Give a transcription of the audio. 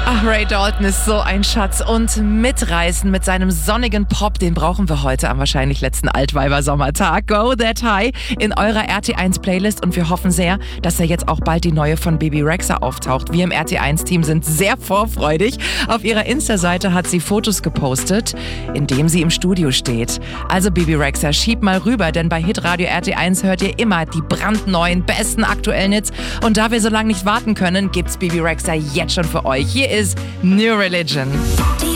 Ach, Ray Dalton ist so ein Schatz und mitreißen mit seinem sonnigen Pop, den brauchen wir heute am wahrscheinlich letzten Altweiber-Sommertag. Go That High in eurer RT1-Playlist und wir hoffen sehr, dass jetzt auch bald die neue von Bebe Rexha auftaucht. Wir im RT1-Team sind sehr vorfreudig. Auf ihrer Insta-Seite hat sie Fotos gepostet, in dem sie im Studio steht. Also Bebe Rexha, schieb mal rüber, denn bei Hitradio RT1 hört ihr immer die brandneuen, besten aktuellen Hits. Und da wir so lange nicht warten können, gibt's Bebe Rexha jetzt schon für euch. Hier ist New Religion.